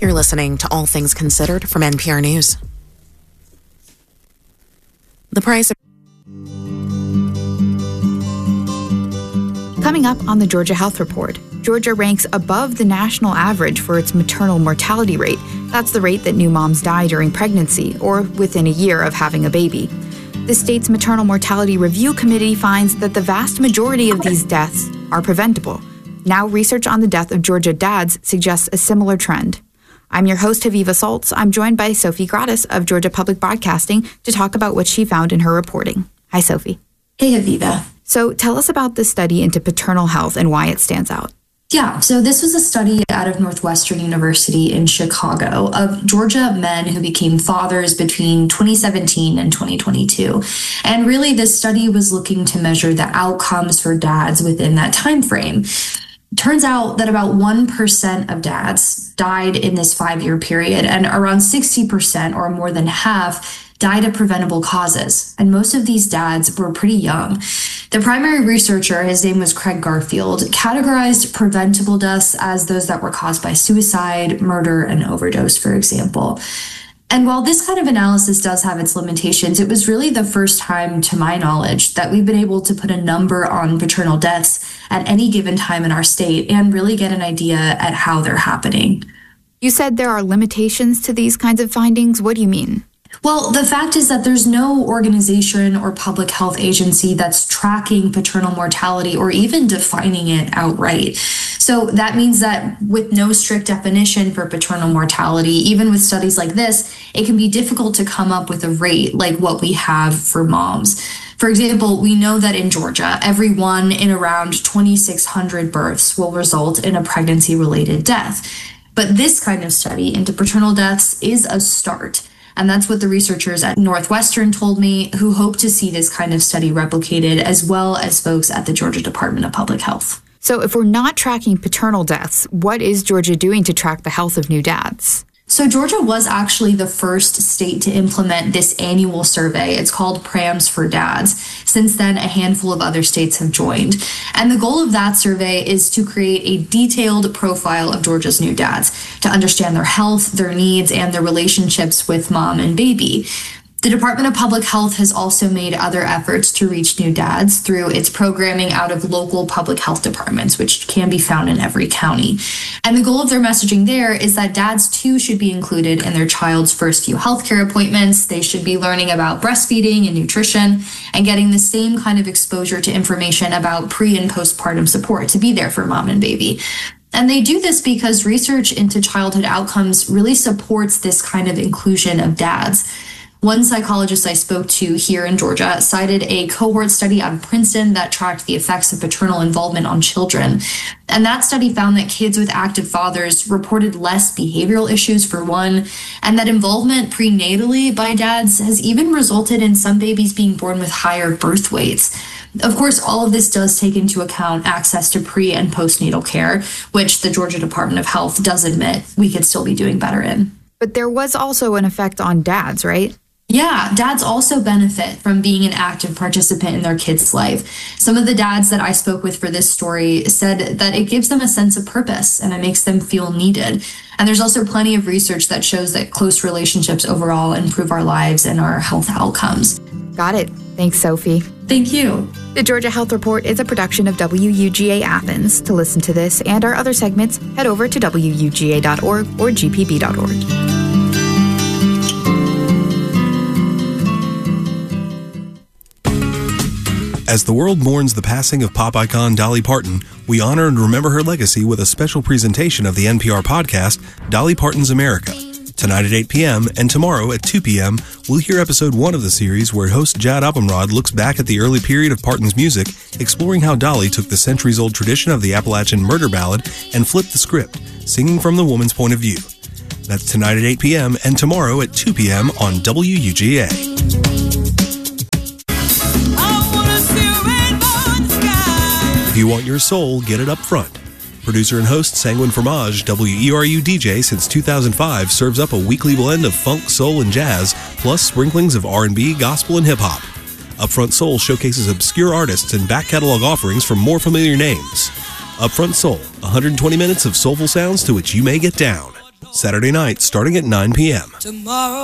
You're listening to All Things Considered from NPR News. The price of... Coming up on the Georgia Health Report, Georgia ranks above the national average for its maternal mortality rate. That's the rate that new moms die during pregnancy or within a year of having a baby. The state's Maternal Mortality Review Committee finds that the vast majority of these deaths are preventable. Now, research on the death of Georgia dads suggests a similar trend. I'm your host, Haviva Saltz. I'm joined by Sophie Gratis of Georgia Public Broadcasting to talk about what she found in her reporting. Hi, Sophie. Hey, Haviva. So tell us about the study into paternal health and why it stands out. Yeah, so this was a study out of Northwestern University in Chicago of Georgia men who became fathers between 2017 and 2022. And really, this study was looking to measure the outcomes for dads within that time frame. Turns out that about 1% of dads died in this 5-year period, and around 60%, or more than half, died of preventable causes. And most of these dads were pretty young. The primary researcher, his name was Craig Garfield, categorized preventable deaths as those that were caused by suicide, murder, and overdose, for example. And while this kind of analysis does have its limitations, it was really the first time, to my knowledge, that we've been able to put a number on paternal deaths at any given time in our state and really get an idea at how they're happening. You said there are limitations to these kinds of findings. What do you mean? Well, the fact is that there's no organization or public health agency that's tracking paternal mortality or even defining it outright. So that means that with no strict definition for paternal mortality, even with studies like this, it can be difficult to come up with a rate like what we have for moms. For example, we know that in Georgia, every one in around 2,600 births will result in a pregnancy-related death. But this kind of study into paternal deaths is a start. And that's what the researchers at Northwestern told me, who hope to see this kind of study replicated, as well as folks at the Georgia Department of Public Health. So if we're not tracking paternal deaths, what is Georgia doing to track the health of new dads? So Georgia was actually the first state to implement this annual survey. It's called PRAMS for Dads. Since then, a handful of other states have joined. And the goal of that survey is to create a detailed profile of Georgia's new dads to understand their health, their needs, and their relationships with mom and baby. The Department of Public Health has also made other efforts to reach new dads through its programming out of local public health departments, which can be found in every county. And the goal of their messaging there is that dads too should be included in their child's first few healthcare appointments. They should be learning about breastfeeding and nutrition and getting the same kind of exposure to information about pre- and postpartum support to be there for mom and baby. And they do this because research into childhood outcomes really supports this kind of inclusion of dads. One psychologist I spoke to here in Georgia cited a cohort study out of Princeton that tracked the effects of paternal involvement on children. And that study found that kids with active fathers reported less behavioral issues, for one, and that involvement prenatally by dads has even resulted in some babies being born with higher birth weights. Of course, all of this does take into account access to pre- and postnatal care, which the Georgia Department of Health does admit we could still be doing better in. But there was also an effect on dads, right? Yeah, dads also benefit from being an active participant in their kid's life. Some of the dads that I spoke with for this story said that it gives them a sense of purpose and it makes them feel needed. And there's also plenty of research that shows that close relationships overall improve our lives and our health outcomes. Got it. Thanks, Sophie. Thank you. The Georgia Health Report is a production of WUGA Athens. To listen to this and our other segments, head over to WUGA.org or GPB.org. As the world mourns the passing of pop icon Dolly Parton, we honor and remember her legacy with a special presentation of the NPR podcast, Dolly Parton's America. Tonight at 8 p.m. and tomorrow at 2 p.m., we'll hear episode 1 of the series where host Jad Abumrad looks back at the early period of Parton's music, exploring how Dolly took the centuries-old tradition of the Appalachian murder ballad and flipped the script, singing from the woman's point of view. That's tonight at 8 p.m. and tomorrow at 2 p.m. on WUGA. If you want your soul, get it up front. Producer and host Sanguine Fromage, WERU DJ since 2005, serves up a weekly blend of funk, soul, and jazz, plus sprinklings of R&B, gospel, and hip-hop. Upfront Soul showcases obscure artists and back catalog offerings from more familiar names. Upfront Soul, 120 minutes of soulful sounds to which you may get down. Saturday night starting at 9 p.m. Tomorrow.